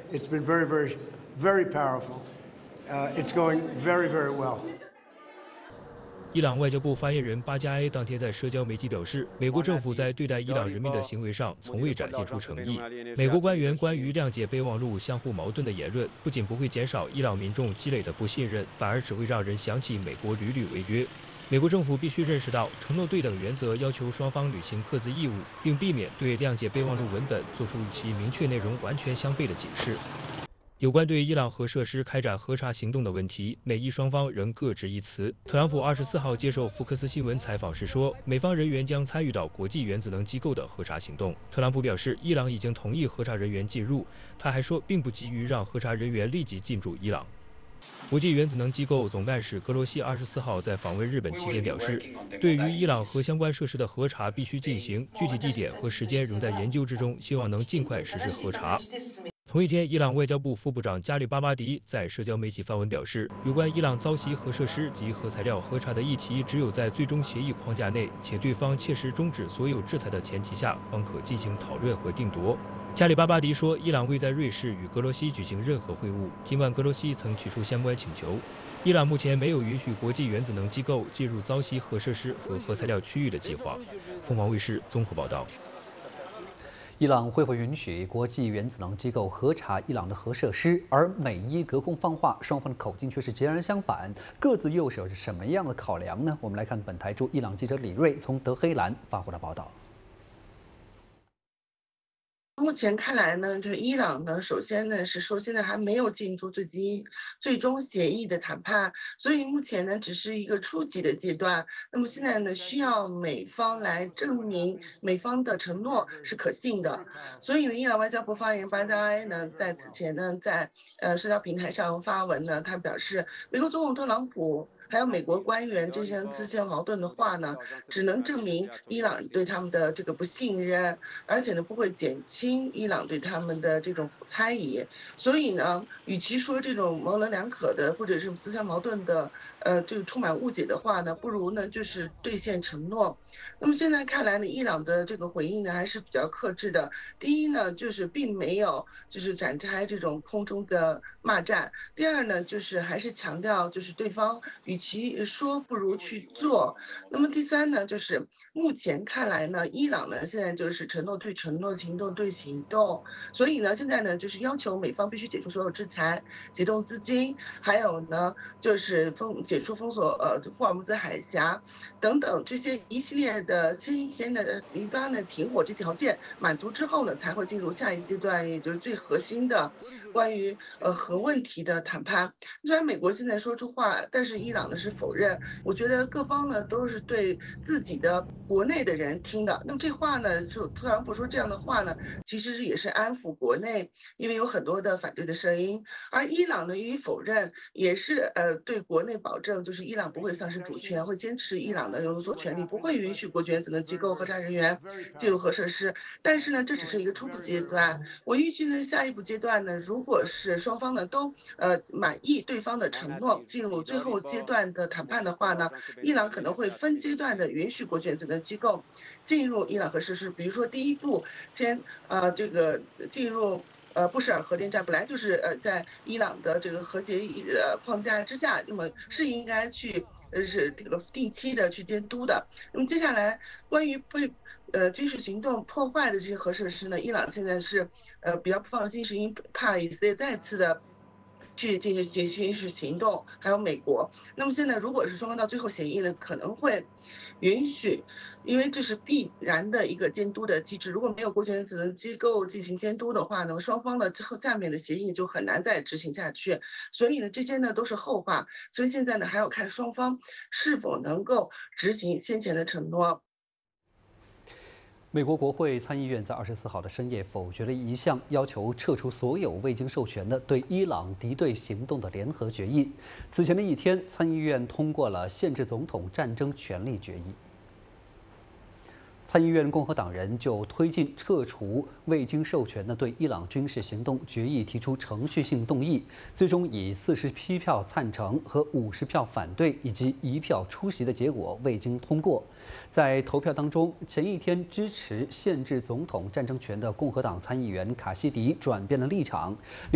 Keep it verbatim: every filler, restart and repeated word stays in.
It's been very, very, very powerful. Uh, it's going very, very well. 伊朗外交部发言人巴加埃当天在社交媒体表示，美国政府在对待伊朗人民的行为上从未展现出诚意。美国官员关于谅解备忘录相互矛盾的言论，不仅不会减少伊朗民众积累的不信任，反而只会让人想起美国屡屡违约。美国政府必须认识到，承诺对等原则要求双方履行各自义务，并避免对谅解备忘录文本做出与其明确内容完全相悖的解释。 有关对伊朗核设施开展核查行动的问题，美伊双方仍各执一词。特朗普二十四号接受福克斯新闻采访时说，美方人员将参与到国际原子能机构的核查行动。特朗普表示，伊朗已经同意核查人员进入。他还说，并不急于让核查人员立即进驻伊朗。国际原子能机构总干事格罗西二十四号在访问日本期间表示，对于伊朗核相关设施的核查必须进行，具体地点和时间仍在研究之中，希望能尽快实施核查。 同一天，伊朗外交部副部长加里巴巴迪在社交媒体发文表示，有关伊朗遭袭核设施及核材料核查的议题，只有在最终协议框架内，且对方切实终止所有制裁的前提下，方可进行讨论和定夺。加里巴巴迪说，伊朗未在瑞士与格罗西举行任何会晤，尽管格罗西曾提出相关请求。伊朗目前没有允许国际原子能机构进入遭袭核设施和核材料区域的计划。凤凰卫视综合报道。 伊朗会否允许国际原子能机构核查伊朗的核设施？而美伊隔空放话，双方的口径却是截然相反，各自又是有着什么样的考量呢？我们来看本台驻伊朗记者李锐从德黑兰发回的报道。 目前看来呢，就是伊朗呢，首先呢是说现在还没有进入最基最终协议的谈判，所以目前呢只是一个初级的阶段。那么现在呢，需要美方来证明美方的承诺是可信的。所以呢，伊朗外交部发言人巴加埃呢在此前呢在呃社交平台上发文呢，他表示，美国总统特朗普 还有美国官员这些之间矛盾的话呢，只能证明伊朗对他们的这个不信任，而且呢不会减轻伊朗对他们的这种猜疑。所以呢，与其说这种模棱两可的或者是自相矛盾的，呃，这个充满误解的话呢，不如呢就是兑现承诺。那么现在看来呢，伊朗的这个回应呢还是比较克制的。第一呢，就是并没有就是展开这种空中的骂战；第二呢，就是还是强调就是对方与 与其说不如去做。那么第三呢，就是目前看来呢，伊朗呢现在就是承诺对承诺，行动对行动。所以呢，现在呢就是要求美方必须解除所有制裁，解冻资金，还有呢就是封解除封锁呃霍尔木兹海峡等等这些一系列的先天的黎巴嫩停火这条件满足之后呢，才会进入下一阶段，也就是最核心的关于呃核问题的谈判。虽然美国现在说出话，但是伊朗 呢是否认，我觉得各方呢都是对自己的国内的人听的。那么这话呢，就特朗普说这样的话呢，其实也是安抚国内，因为有很多的反对的声音。而伊朗呢予以否认，也是呃对国内保证，就是伊朗不会丧失主权，会坚持伊朗的有所权利，不会允许国际原子能机构核查人员进入核设施。但是呢，这只是一个初步阶段。我预计呢，下一步阶段呢，如果是双方呢都呃满意对方的承诺，进入最后阶段 的谈判的话呢，伊朗可能会分阶段的允许国际原子能机构进入伊朗核设施。比如说，第一步先呃这个进入呃布什尔核电站，本来就是呃在伊朗的这个核协议呃框架之下，那么是应该去呃是这个定期的去监督的。那么接下来关于被 呃，军事行动破坏的这些核设施呢，伊朗现在是呃比较不放心，是因怕以色列再次的 去进行军事行动，还有美国。那么现在，如果是双方到最后协议呢，可能会允许，因为这是必然的一个监督的机制。如果没有国际原子能机构进行监督的话呢，双方的之后下面的协议就很难再执行下去。所以呢，这些呢都是后话。所以现在呢，还要看双方是否能够执行先前的承诺。 美国国会参议院在二十四号的深夜否决了一项要求撤除所有未经授权的对伊朗敌对行动的联合决议。此前的一天，参议院通过了限制总统战争权力决议。 参议院共和党人就推进撤除未经授权的对伊朗军事行动决议提出程序性动议，最终以四十七票赞成和五十票反对以及一票出席的结果未经通过。在投票当中，前一天支持限制总统战争权的共和党参议员卡西迪转变了立场。